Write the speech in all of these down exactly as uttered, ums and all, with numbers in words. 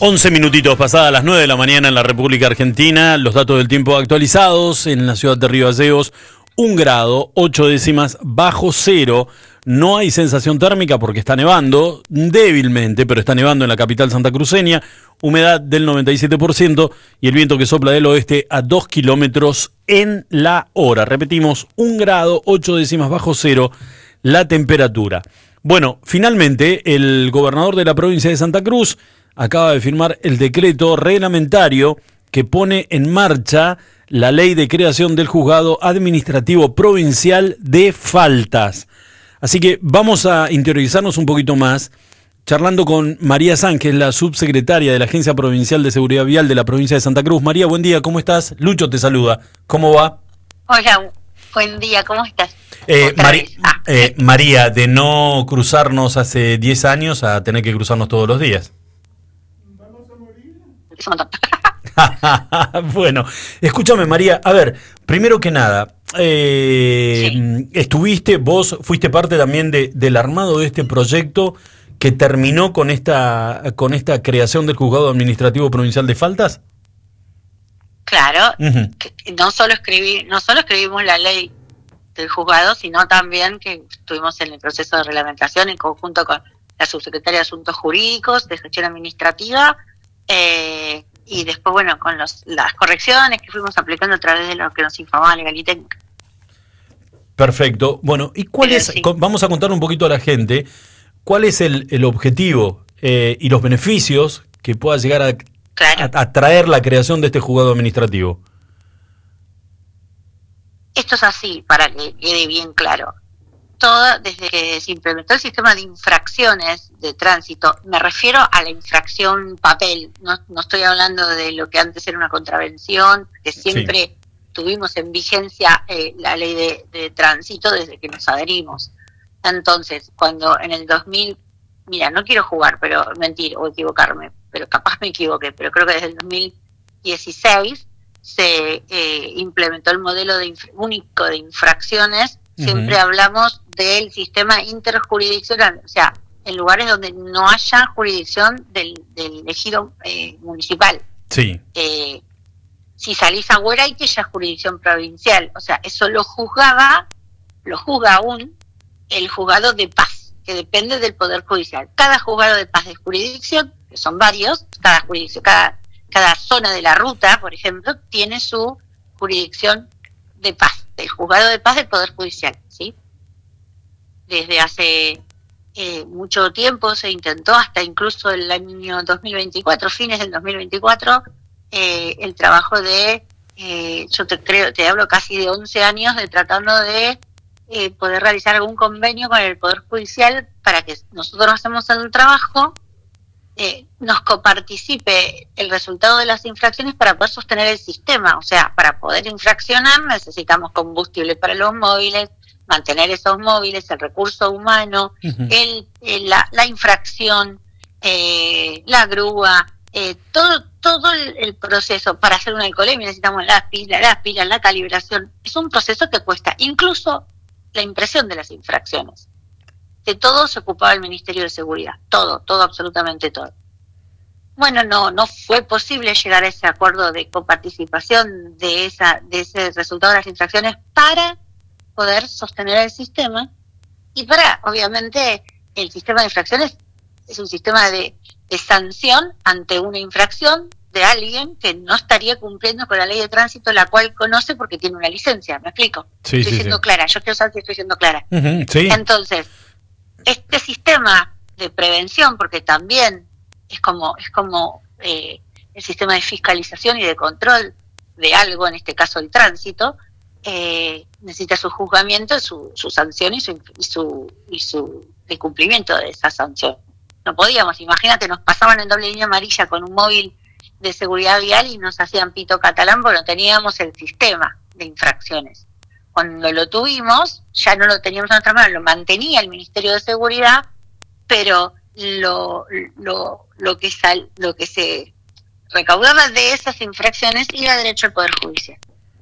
once minutitos pasadas las nueve de la mañana en la República Argentina. Los datos del tiempo actualizados en la ciudad de Río Gallegos. Un grado, ocho décimas bajo cero. No hay sensación térmica porque está nevando, débilmente, pero está nevando en la capital santacruceña. Humedad del noventa y siete por ciento y el viento que sopla del oeste a dos kilómetros en la hora. Repetimos, un grado, ocho décimas bajo cero la temperatura. Bueno, finalmente el gobernador de la provincia de Santa Cruz acaba de firmar el decreto reglamentario que pone en marcha la ley de creación del Juzgado Administrativo Provincial de Faltas. Así que vamos a interiorizarnos un poquito más, charlando con María Sánchez, la subsecretaria de la Agencia Provincial de Seguridad Vial de la provincia de Santa Cruz. María, buen día, ¿cómo estás? Lucho te saluda, ¿cómo va? Hola, buen día, ¿cómo estás? Eh, Mari- ah. eh, María, de no cruzarnos hace diez años a tener que cruzarnos todos los días. ¿Vamos a morir? Bueno, escúchame María, a ver, primero que nada, eh, sí. estuviste, vos fuiste parte también de, del armado de este proyecto que terminó con esta, con esta creación del Juzgado Administrativo Provincial de Faltas. Claro, uh-huh. que no solo escribí, no solo escribimos la ley del juzgado, sino también que estuvimos en el proceso de reglamentación en conjunto con la subsecretaria de Asuntos Jurídicos, de Gestión Administrativa, eh, y después, bueno, con los, las correcciones que fuimos aplicando a través de lo que nos informaba Legal y Técnica. Perfecto. Bueno, ¿y cuál Pero es? Sí. Vamos a contar un poquito a la gente cuál es el, el objetivo eh, y los beneficios que pueda llegar a, claro. a, a traer la creación de este juzgado administrativo. Esto es así, para que quede bien claro. Todo, desde que se implementó el sistema de infracciones de tránsito, me refiero a la infracción papel, no, no estoy hablando de lo que antes era una contravención, que siempre sí. tuvimos en vigencia eh, la ley de, de tránsito desde que nos adherimos. Entonces, cuando en el dos mil, mira, no quiero jugar, pero mentir o equivocarme, pero capaz me equivoqué, pero creo que desde el dos mil dieciséis se eh, implementó el modelo de inf- único de infracciones. Siempre uh-huh. hablamos del sistema interjurisdiccional, o sea, en lugares donde no haya jurisdicción del, del ejido eh, municipal. Sí. Eh, si salís a Hueray, ya es jurisdicción provincial, o sea, eso lo juzgaba, lo juzga aún el juzgado de paz, que depende del Poder Judicial. Cada juzgado de paz de jurisdicción, que son varios, cada jurisdicción, cada, cada zona de la ruta, por ejemplo, tiene su jurisdicción de paz. Del juzgado de paz del Poder Judicial, ¿sí? Desde hace eh, mucho tiempo se intentó, hasta incluso el año dos mil veinticuatro, fines del dos mil veinticuatro, eh, el trabajo de, eh, yo te creo, te hablo casi de once años, de tratando de eh, poder realizar algún convenio con el Poder Judicial para que nosotros hacemos el trabajo, Eh, nos coparticipe el resultado de las infracciones para poder sostener el sistema. O sea, para poder infraccionar necesitamos combustible para los móviles, mantener esos móviles, el recurso humano, uh-huh. el, el la, la infracción, eh, la grúa, eh, todo todo el, el proceso. Para hacer una alcoholemia necesitamos las pilas, las pilas, la calibración. Es un proceso que cuesta, incluso la impresión de las infracciones. De todo se ocupaba el Ministerio de Seguridad, todo, todo, absolutamente todo. Bueno, no no fue posible llegar a ese acuerdo de coparticipación de esa de ese resultado de las infracciones para poder sostener el sistema y para, obviamente, el sistema de infracciones es un sistema de, de sanción ante una infracción de alguien que no estaría cumpliendo con la ley de tránsito, la cual conoce porque tiene una licencia, ¿me explico? Sí, estoy sí, siendo sí. clara, yo quiero saber si estoy siendo clara. Uh-huh, sí. Entonces, este sistema de prevención, porque también es como es como eh, el sistema de fiscalización y de control de algo, en este caso el tránsito, eh, necesita su juzgamiento, su, su sanción y su y su y su el cumplimiento de esa sanción. No podíamos, imagínate, nos pasaban en doble línea amarilla con un móvil de seguridad vial y nos hacían pito catalán porque no teníamos el sistema de infracciones. Cuando lo tuvimos, ya no lo teníamos en nuestra mano, lo mantenía el Ministerio de Seguridad, pero lo lo lo que sal, lo que se recaudaba de esas infracciones iba derecho al Poder Judicial.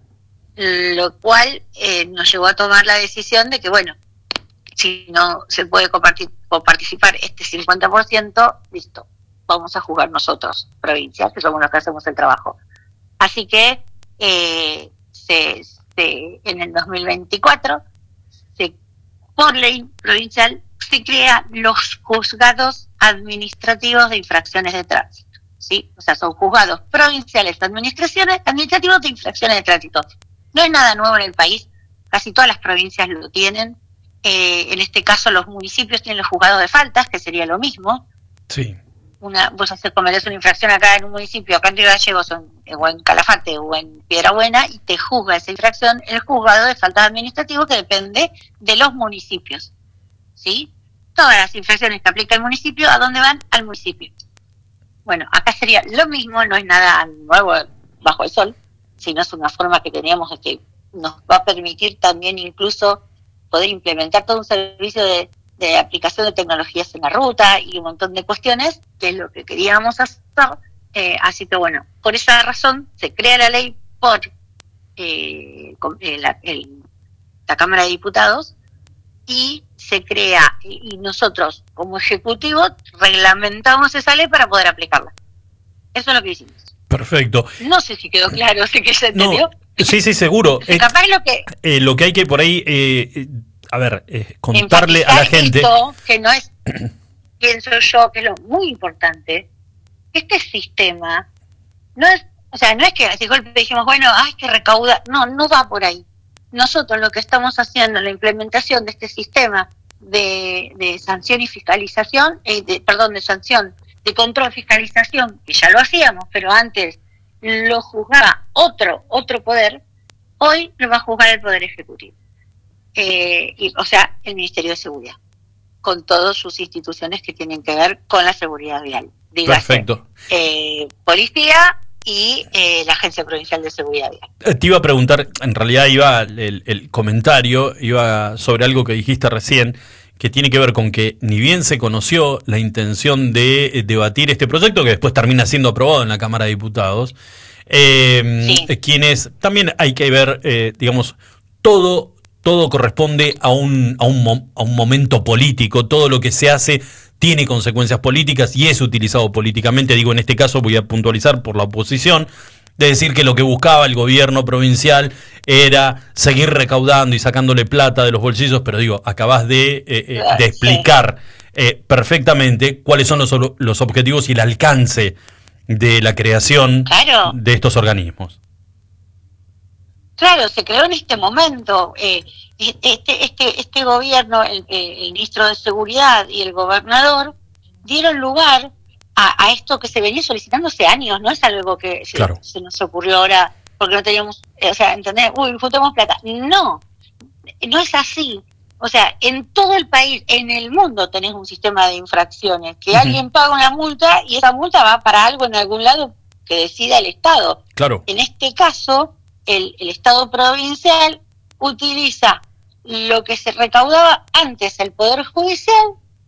Lo cual eh, nos llevó a tomar la decisión de que, bueno, si no se puede coparticipar este cincuenta por ciento, listo, vamos a juzgar nosotros, provincias, que somos los que hacemos el trabajo. Así que eh, se, se, en el dos mil veinticuatro, se, por ley provincial, se crean los juzgados administrativos de infracciones de tránsito, ¿sí? O sea, son juzgados provinciales de administraciones, administrativos de infracciones de tránsito. No es nada nuevo en el país, casi todas las provincias lo tienen. Eh, en este caso, los municipios tienen los juzgados de faltas, que sería lo mismo. Sí. Una, vos haces cometés una infracción acá en un municipio, acá en Río Gallegos, o en, o en Calafate, o en Piedrabuena, y te juzga esa infracción el juzgado de faltas administrativos, que depende de los municipios, ¿sí? Todas las infracciones que aplica el municipio, ¿a dónde van? Al municipio. Bueno, acá sería lo mismo, no es nada nuevo bajo el sol, sino es una forma que teníamos de que nos va a permitir también incluso poder implementar todo un servicio de, de aplicación de tecnologías en la ruta y un montón de cuestiones, que es lo que queríamos hacer. Eh, así que bueno, por esa razón se crea la ley por eh, la, el, la Cámara de Diputados, y se crea, y nosotros como ejecutivo reglamentamos esa ley para poder aplicarla. Eso es lo que hicimos. Perfecto. No sé si quedó claro, sé que se entendió. No, sí, sí, seguro. Eh, capaz lo que eh, lo que hay que por ahí, eh, a ver, eh, contarle a la gente. Esto, que no es, pienso yo, que es lo muy importante, este sistema no es, o sea, no es que de golpe dijimos, bueno, hay que recaudar, no, no va por ahí. Nosotros lo que estamos haciendo en la implementación de este sistema de, de sanción y fiscalización, eh, de, perdón, de sanción, de control, fiscalización, que ya lo hacíamos, pero antes lo juzgaba otro otro poder, hoy lo va a juzgar el Poder Ejecutivo. Eh, y, o sea, el Ministerio de Seguridad, con todas sus instituciones que tienen que ver con la seguridad vial. Dígase, perfecto. Eh, policía y eh, la Agencia Provincial de Seguridad Vial. Te iba a preguntar, en realidad iba el, el comentario, iba sobre algo que dijiste recién, que tiene que ver con que ni bien se conoció la intención de debatir este proyecto, que después termina siendo aprobado en la Cámara de Diputados, eh, sí. quienes también hay que ver, eh, digamos, todo, todo corresponde a un, a, un, a un momento político, todo lo que se hace tiene consecuencias políticas y es utilizado políticamente. Digo, en este caso voy a puntualizar por la oposición, de decir que lo que buscaba el gobierno provincial era seguir recaudando y sacándole plata de los bolsillos, pero digo, acabas de, eh, de explicar eh, perfectamente cuáles son los, los objetivos y el alcance de la creación claro. de estos organismos. Claro, se creó en este momento. Eh, este, este, este gobierno, el, el ministro de Seguridad y el gobernador dieron lugar a, a esto que se venía solicitando hace años, no es algo que se, claro. se nos ocurrió ahora porque no teníamos, o sea, ¿entendés? Uy, juntamos plata. No, no es así. O sea, en todo el país, en el mundo tenés un sistema de infracciones, que uh-huh. alguien paga una multa y esa multa va para algo en algún lado que decida el Estado. Claro. En este caso, el, el Estado provincial utiliza lo que se recaudaba antes el Poder Judicial,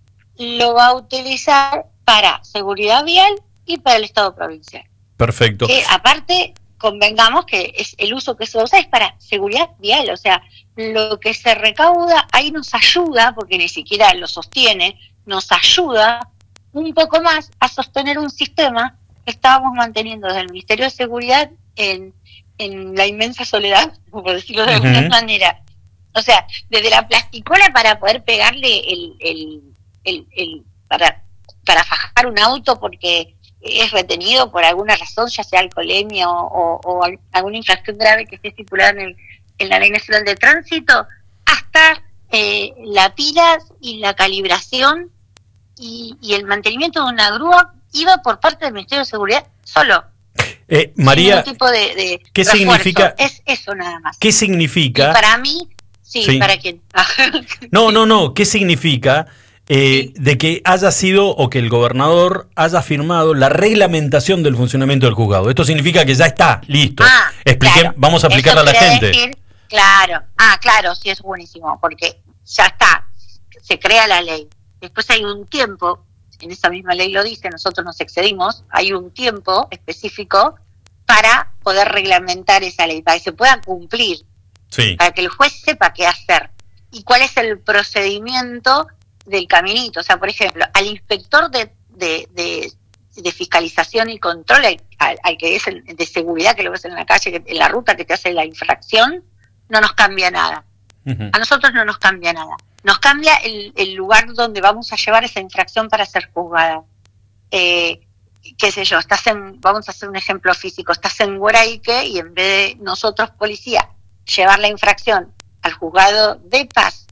lo va a utilizar para seguridad vial y para el Estado provincial. Perfecto. Que aparte, convengamos que es el uso que se usa es para seguridad vial, o sea, lo que se recauda ahí nos ayuda, porque ni siquiera lo sostiene, nos ayuda un poco más a sostener un sistema que estábamos manteniendo desde el Ministerio de Seguridad en, en la inmensa soledad, por decirlo de alguna uh-huh. manera. O sea, desde la plasticola para poder pegarle el, el, el, el para, para fajar un auto porque es retenido por alguna razón, ya sea alcoholemia o, o, o alguna infracción grave que esté estipulada en, el, en la Ley Nacional de Tránsito, hasta eh, la pilas y la calibración y, y el mantenimiento de una grúa iba por parte del Ministerio de Seguridad solo. Eh, María, tipo de, de ¿qué refuerzo. significa? Es eso nada más. ¿Qué significa? Y para mí, sí, sí. ¿para quién? no, no, no, ¿qué significa? Eh, sí. De que haya sido o que el gobernador haya firmado la reglamentación del funcionamiento del juzgado. Esto significa que ya está, listo. Ah, Expliqué, claro. Vamos a aplicarla a la gente. Decir, claro, ah, claro, sí, es buenísimo, porque ya está, se crea la ley. Después hay un tiempo, en esa misma ley lo dice, nosotros nos excedimos, hay un tiempo específico para poder reglamentar esa ley, para que se pueda cumplir, sí. para que el juez sepa qué hacer y cuál es el procedimiento del caminito. O sea, por ejemplo, al inspector de, de, de de fiscalización y control al, al, al que es el, de seguridad, que lo ves en la calle, que, en la ruta que te hace la infracción, no nos cambia nada. Uh-huh. A nosotros no nos cambia nada. Nos cambia el, el lugar donde vamos a llevar esa infracción para ser juzgada. Eh, qué sé yo, estás en, vamos a hacer un ejemplo físico, estás en Guaraique y en vez de nosotros, policía, llevar la infracción al juzgado de paz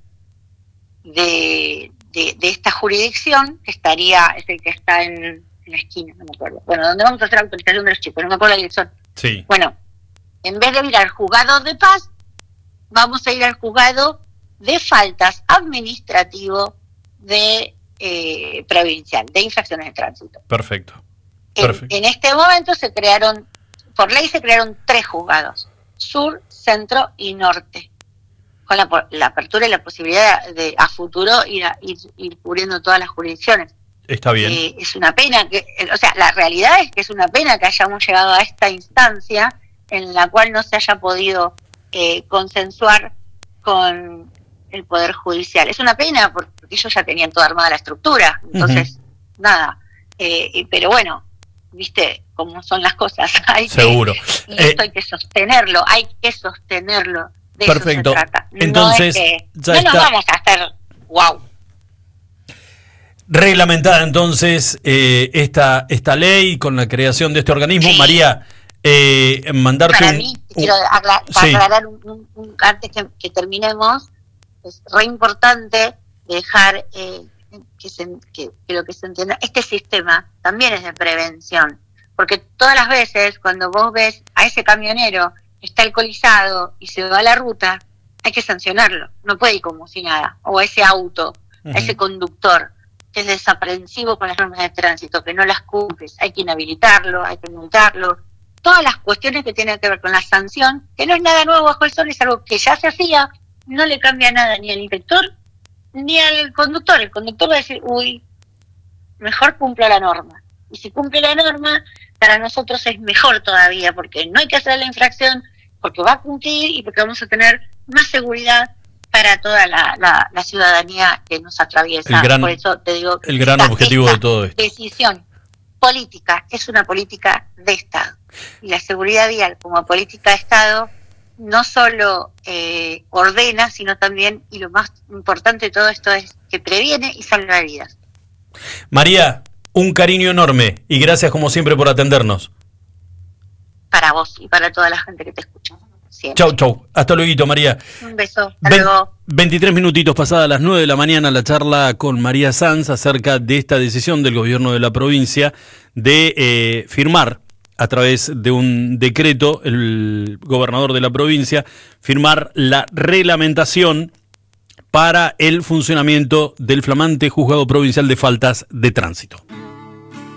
de, de, de esta jurisdicción, que estaría, es el que está en, en la esquina, no me acuerdo. Bueno, donde vamos a hacer la autorización de los chicos, no me acuerdo la dirección. Sí. Bueno, en vez de ir al juzgado de paz, vamos a ir al juzgado de faltas administrativo de eh, provincial, de infracciones de tránsito. Perfecto. En, en este momento se crearon, por ley se crearon tres juzgados, sur, centro y norte, con la, la apertura y la posibilidad de, de a futuro ir, a, ir, ir cubriendo todas las jurisdicciones. Está bien. Eh, es una pena, que, o sea, la realidad es que es una pena que hayamos llegado a esta instancia en la cual no se haya podido eh, consensuar con el Poder Judicial. Es una pena porque ellos ya tenían toda armada la estructura, entonces, uh-huh. nada, eh, pero bueno, viste cómo son las cosas. Hay Seguro. Que, y esto eh, hay que sostenerlo, hay que sostenerlo. De perfecto. Eso se trata. Entonces, no, es que, ya no está. nos vamos a hacer wow. Reglamentada entonces eh, esta esta ley con la creación de este organismo. Sí. María, eh, mandarte Para un... mí, un, quiero aclarar, sí. aclarar un, un, un, antes que, que terminemos, es re importante dejar... Eh, Que, se, que, que lo que se entienda, este sistema también es de prevención, porque todas las veces cuando vos ves a ese camionero que está alcoholizado y se va a la ruta, hay que sancionarlo, no puede ir como si nada, o a ese auto, uh-huh. a ese conductor que es desaprensivo con las normas de tránsito, que no las cumple, hay que inhabilitarlo, hay que multarlo, todas las cuestiones que tienen que ver con la sanción, que no es nada nuevo bajo el sol, es algo que ya se hacía, no le cambia nada ni al inspector ni al conductor. El conductor va a decir, uy, mejor cumplo la norma. Y si cumple la norma, para nosotros es mejor todavía, porque no hay que hacer la infracción, porque va a cumplir y porque vamos a tener más seguridad para toda la, la, la ciudadanía que nos atraviesa. El gran, Por eso te digo, el gran esta, objetivo esta de todo esto. Decisión política es una política de Estado. Y la seguridad vial como política de Estado no solo eh, ordena, sino también, y lo más importante de todo esto es que previene y salva vidas. María, un cariño enorme y gracias como siempre por atendernos. Para vos y para toda la gente que te escucha. Siempre. Chau, chau. Hasta luego, María. Un beso. Hasta Ve- luego. veintitrés minutitos pasadas las nueve de la mañana, la charla con María Sanz acerca de esta decisión del gobierno de la provincia de eh, firmar a través de un decreto, el gobernador de la provincia, firmar la reglamentación para el funcionamiento del flamante juzgado provincial de faltas de tránsito.